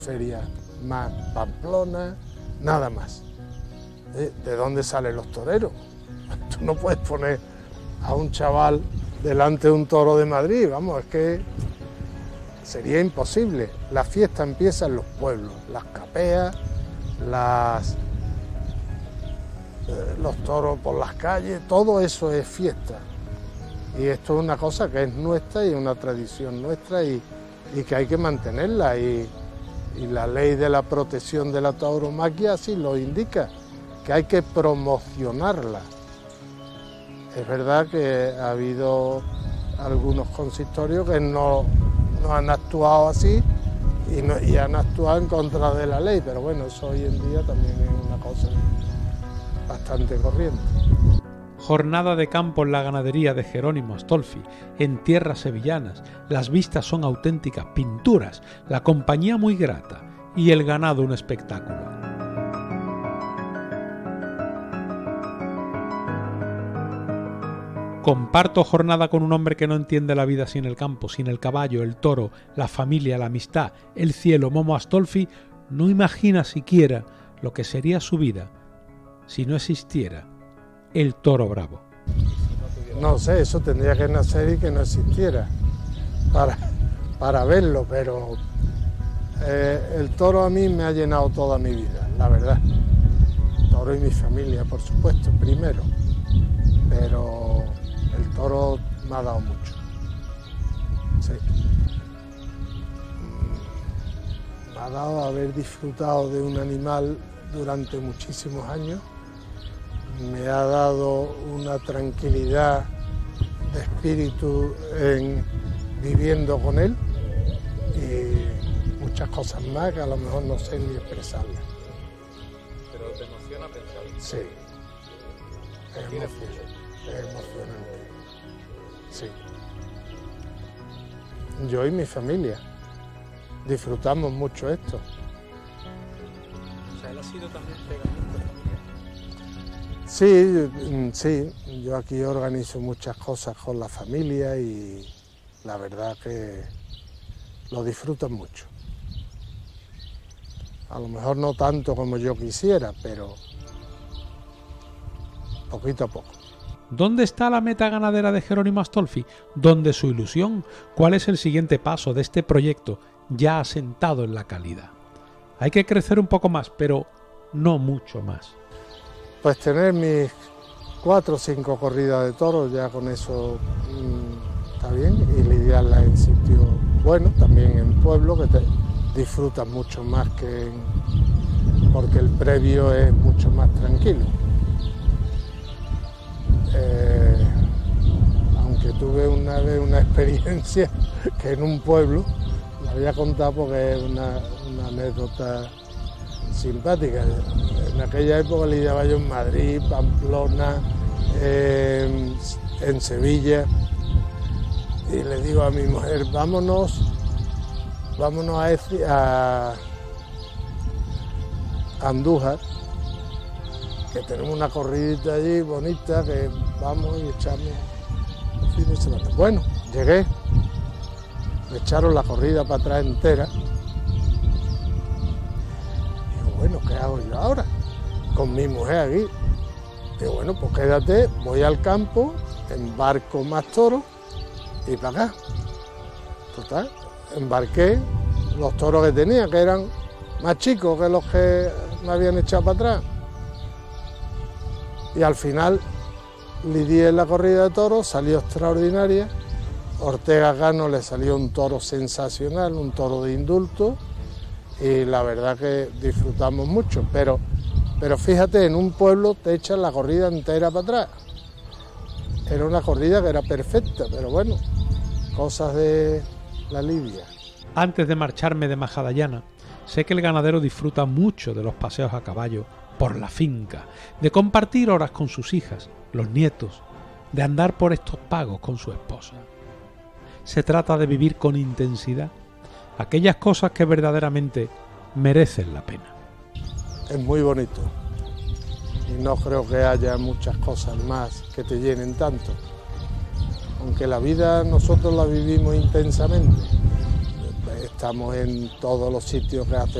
feria más Pamplona, nada más. ¿De dónde salen los toreros? Tú no puedes poner a un chaval delante de un toro de Madrid, vamos, es que sería imposible. La fiesta empieza en los pueblos, las capeas, los toros por las calles, todo eso es fiesta. Y esto es una cosa que es nuestra y una tradición nuestra y que hay que mantenerla. Y la ley de la protección de la tauromaquia así lo indica, que hay que promocionarla. Es verdad que ha habido algunos consistorios que no han actuado así y han actuado en contra de la ley, pero bueno, eso hoy en día también es una cosa bastante corriente. Jornada de campo en la ganadería de Jerónimo Astolfi, en tierras sevillanas. Las vistas son auténticas pinturas, la compañía muy grata y el ganado un espectáculo. Comparto jornada con un hombre que no entiende la vida sin el campo, sin el caballo, el toro, la familia, la amistad, el cielo. Momo Astolfi no imagina siquiera lo que sería su vida si no existiera el toro bravo. No sé, eso tendría que nacer y que no existiera para verlo, pero el toro a mí me ha llenado toda mi vida, la verdad. El toro y mi familia, por supuesto, primero, pero el toro me ha dado mucho. Sí. Me ha dado haber disfrutado de un animal durante muchísimos años. Me ha dado una tranquilidad de espíritu en viviendo con él y muchas cosas más que a lo mejor no sé ni expresarlas. ¿Pero te emociona pensar? Sí, es emocionante. Sí. Yo y mi familia disfrutamos mucho esto. O sea, él ha sido también pegamento familiar. Sí, yo aquí organizo muchas cosas con la familia y la verdad que lo disfrutan mucho. A lo mejor no tanto como yo quisiera, pero poquito a poco. ¿Dónde está la meta ganadera de Jerónimo Astolfi? ¿Dónde su ilusión? ¿Cuál es el siguiente paso de este proyecto ya asentado en la calidad? Hay que crecer un poco más, pero no mucho más. Pues tener mis 4 o 5 corridas de toros, ya con eso está bien, y lidiarlas en sitios buenos, también en pueblo, que te disfrutas mucho más porque el previo es mucho más tranquilo. Aunque tuve una vez una experiencia que en un pueblo, la voy a contar porque es una anécdota simpática. En aquella época lidiaba yo en Madrid, Pamplona, en Sevilla, y le digo a mi mujer, vámonos a Andújar, que tenemos una corridita allí bonita, que vamos y echamos el fin de semana. Bueno, llegué, me echaron la corrida para atrás entera. Digo, bueno, ¿qué hago yo ahora? Con mi mujer aquí. Digo, bueno, pues quédate, voy al campo, embarco más toros y para acá. Total, embarqué los toros que tenía, que eran más chicos que los que me habían echado para atrás. Y al final lidié en la corrida de toros, salió extraordinaria. Ortega Cano le salió un toro sensacional, un toro de indulto, y la verdad que disfrutamos mucho, pero fíjate, en un pueblo te echan la corrida entera para atrás. Era una corrida que era perfecta, pero bueno, cosas de la lidia. Antes de marcharme de Majadahonda, sé que el ganadero disfruta mucho de los paseos a caballo por la finca, de compartir horas con sus hijas, los nietos, de andar por estos pagos con su esposa. Se trata de vivir con intensidad aquellas cosas que verdaderamente merecen la pena. Es muy bonito y no creo que haya muchas cosas más que te llenen tanto. Aunque la vida nosotros la vivimos intensamente, estamos en todos los sitios que hace